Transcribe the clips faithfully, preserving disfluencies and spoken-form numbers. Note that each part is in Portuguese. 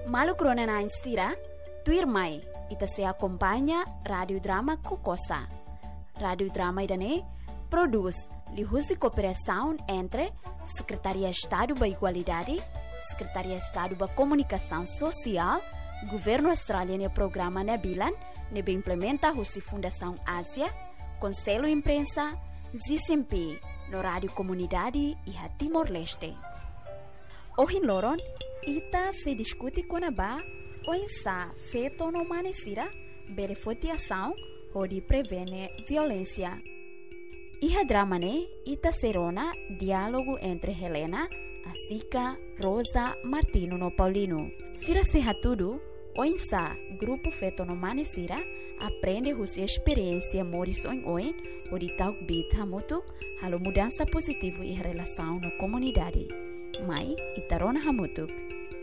Malu Kronena Instira, Tuir Mai, ita se acompanha Radio Drama Cocosa. Radio Drama idane produz lihusi cooperação entre Secretaria de Estado da Igualdade, Secretaria de Estado da Comunicação Social, Governo Australiano e Programa Nebilan, nebe implementa a Fundação Ásia, Conselho Imprensa, Z C M P, no Rádio Comunidade e a Timor-Leste. Hoje, Loron, ita se discute com a ba, ou está feito no manesira, beneficiação ou de prevenir violência. E a drama, né, ita serona diálogo entre Helena, Asica, Rosa, Martino no Paulino. Sira serra tudo, ou está grupo feito no manesira, aprende a sua experiência Morrison Owen, ou de tal bita muito, a mudança positiva em relação na comunidade. Mai itarona hamutuk.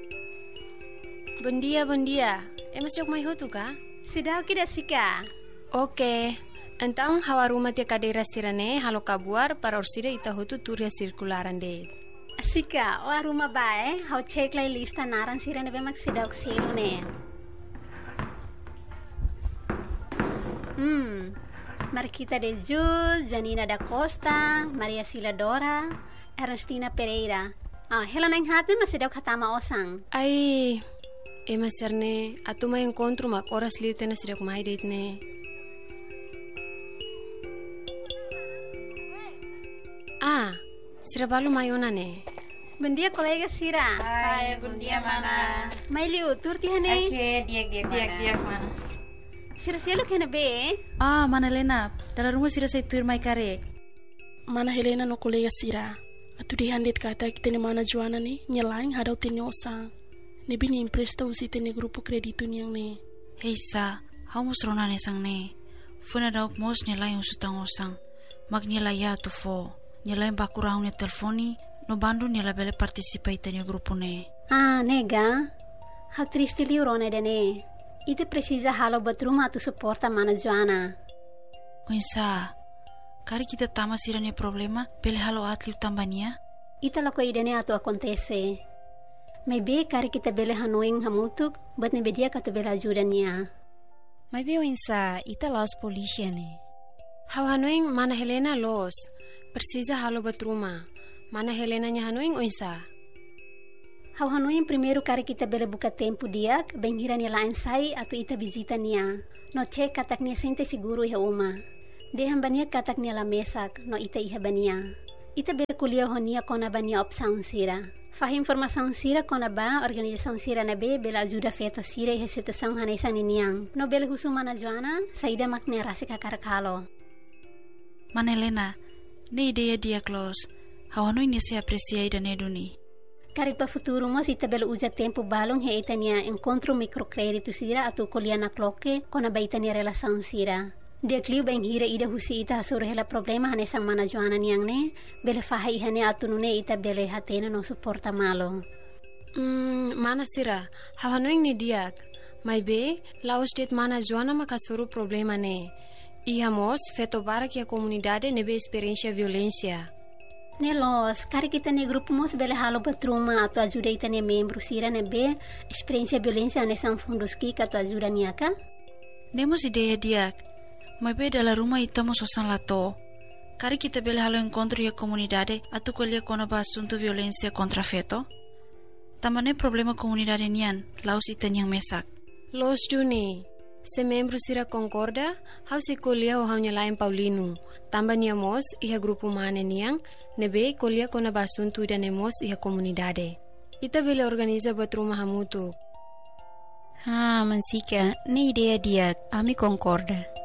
Bom dia, bom dia. É mas jog mai hotu ka? Sudah kita sika. Oke. Então, hawa rumah tia cadeira sirane halo kabuar para orsida ita hotu turia circularan de. Sika, o rumah bae, hau cek lai lista naran sirane be mak sidak selu ne. Hmm. Marquita de Jul, Janina da Costa, Maria Siladora, Ernestina Pereira. Ah, Helena yang hati masih dah katama osang. Ai, ema serne, atu ma encontro mak oras liu tena sidak mai date ne. Ah, sira balu mayona ne. Bom dia, colega Sira. Hai, bom dia, mana. Mai liu, turti hane. Oke, diak-diak Diak diak mana. Sira sialo kena be. Ah, mana Helena, dalam rumah Sira saya tuir mai karek. Mana Helena no colega Sira. Atu dihandit kata kita ni mana Joana ni nyelaing hadau tini osang. Nebi ni impresta usi tini grupo kreditu ni yang ni. Hei sa, hau musrona ne sang ne. Funa dauk mos nyelaing usutang osang. Mag nyelaya tu fo. Nyelaing bakurang ne telefoni. No bandu nyela bele participa tini grupo ne. Ah, nega. Hau triste liu rone de ne. Ite precisa halo batruma tu suporta mana Joana. Oinsa. Kari kita tama sirane problema, pele halo atliu tambania? Ita lako idene atu acontece. Maybe kari kita bele hanuing hamutuk, but ne bedia katu bela ajuda niya. Maybe oinsa, ita laos polícia ne. Hau hanuing mana Helena los, precisa halo batruma. Mana Helena nya hanuing oinsa. Hau hanuing primeiro kari kita bele buka tempo diak, benghira niya lain sai atu ita visita niya. No cek katak niya sente seguro iha uma. Dehan bania katak niya la mesak, no ita iha bania. Ita bele kuliah honia kona bania opsaun sira. Fah informação sira kona ba, organização sira na be, bela ajuda feto sira iha situação hanesa niniang. No bele husu mana Joana, saida makne rasi kakarakalo. Mana Helena, ne ideia dia close. Hawano ini se aprecia ida neduni. Karipa futuro mos ita bele uja tempo balong he ita niya encontro microcredito sira atu kuliah na kloke kona ba ita niya relação sira. Dia kliu bang hira ida husi ita hasura hela problema hane sang mana Joana niyang ne, bele faha ihane atunune ita bele hatena no suporta malo. Hmm, mana sira, hawanuing ni diak. Mai be, laos det mana Joana makasuru problema ne. Iha mos, feto barak ya comunidade nebe experiência violência. Ne los, kari kita ne grupo mos bele halo batruma atu ajuda ita ne membro sira nebe experiência violência hane sang fundos ki atu ajuda niyaka? Nemos ideia diak. Mai be dalam rumah ita mo sosan lato. Kari kita bele halo encontro ya comunidade atu kuliah kona ba asunto violência contra feto. Tamane problema comunidade nian, laos ita niyang mesak. Los Juni, se membro sira concorda, hau se kuliah o hau nyalain Paulino. Tamba niya mos iha grupo mane niyang, nebe kuliah kona ba asunto ida ne mos iha comunidade. Ita bele organiza buat rumah hamutu. Ah, mansika, ne idea dia, ami concorda.